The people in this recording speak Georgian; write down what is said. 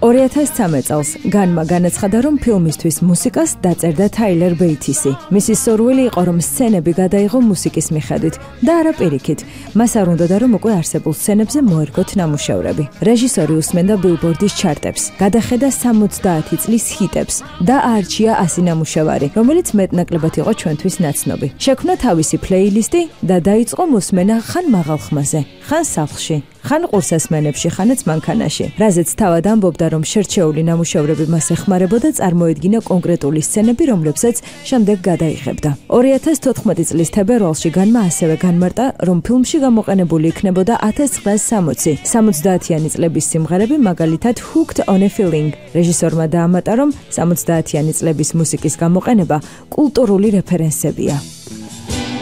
2013 წელს განმა განაცხადა, რომ ფილმისთვის მუსიკას დაწერდა თაილერ ბეითისი. მისი სურვილი იყო, რომ სცენები გადაიღო მუსიკის მიხედვით და არა პირიქით. მას არ უნდოდა, რომ უკვე არსებულ სცენებზე მოერგოთ ნამუშევრები. რეჟისორი უსმენდა ბილბორდის ჩარტებს, გადახედა 70 წლის ჰიტებს და აარჩია 100 ნამუშევარი, რომელიც მეტნაკლებად იყო ჩვენთვის ნაცნობი. შექმნა თავისი პლეილისტი და დაიწყო მოსმენა ხან მაღალ ხმაზე, ხან სახლში, ხან ყურსასმენებში, ხანაც მანქანაში. რაზეც თავად ამბობდა, რომ შერჩეული ნამუშევრები მას ეხმარებოდა წარმოედგინა კონკრეტული სცენები, რომლებსაც შემდეგ გადაიღებდა. 2014 წლის თებერვალში განმა ასევე განმარტა, რომ ფილმში გამოყენებული იქნებოდა 1960 70-იანი წლების სიმღერები, მაგალითად Hooked on a Feeling. რეჟისორმა დაამატა, რომ 70-იანი წლების მუსიკის გამოყენება კულტურული რეფერენსებია.